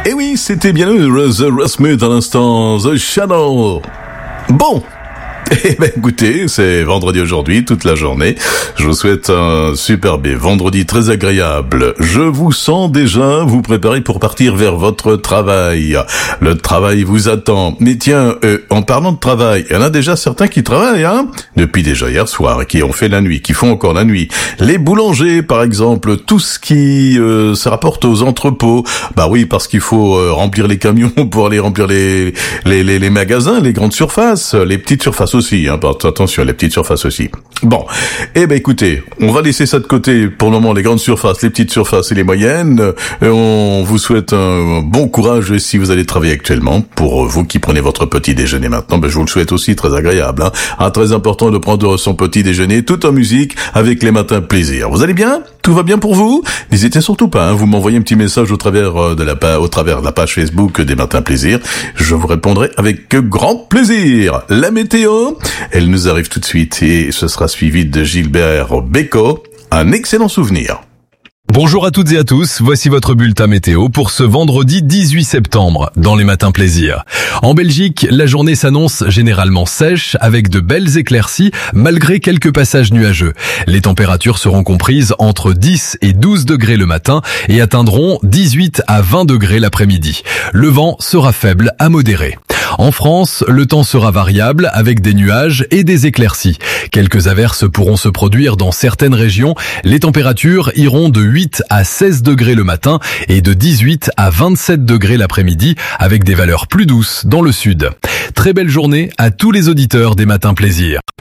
Et oui, c'était bien The Rasmus à l'instant, The Shadow. Bon. Eh ben écoutez, c'est vendredi aujourd'hui, toute la journée. Je vous souhaite un superbe vendredi très agréable. Je vous sens déjà vous préparer pour partir vers votre travail. Le travail vous attend. Mais tiens, en parlant de travail, il y en a déjà certains qui travaillent, hein, depuis déjà hier soir, et qui ont fait la nuit, qui font encore la nuit. Les boulangers, par exemple, tout ce qui se rapporte aux entrepôts. Bah oui, parce qu'il faut remplir les camions pour aller remplir les magasins, les grandes surfaces, les petites surfaces aussi, hein, attention, les petites surfaces aussi. Bon, eh ben écoutez, on va laisser ça de côté pour le moment, les grandes surfaces, les petites surfaces et les moyennes. On vous souhaite un bon courage si vous allez travailler actuellement. Pour vous qui prenez votre petit déjeuner maintenant, ben je vous le souhaite aussi, très agréable. Hein. Très important de prendre son petit déjeuner tout en musique avec les matins plaisir. Vous allez bien ? Tout va bien pour vous ? N'hésitez surtout pas, hein, vous m'envoyez un petit message au travers de la page Facebook des Matins Plaisir. Je vous répondrai avec grand plaisir. La météo, elle nous arrive tout de suite et ce sera suivi de Gilbert Bécaud. Un excellent souvenir. Bonjour à toutes et à tous, voici votre bulletin météo pour ce vendredi 18 septembre, dans les Matins Plaisir. En Belgique, la journée s'annonce généralement sèche, avec de belles éclaircies, malgré quelques passages nuageux. Les températures seront comprises entre 10 et 12 degrés le matin et atteindront 18 à 20 degrés l'après-midi. Le vent sera faible à modéré. En France, le temps sera variable avec des nuages et des éclaircies. Quelques averses pourront se produire dans certaines régions. Les températures iront de 8 à 16 degrés le matin et de 18 à 27 degrés l'après-midi avec des valeurs plus douces dans le sud. Très belle journée à tous les auditeurs des Matins Plaisir.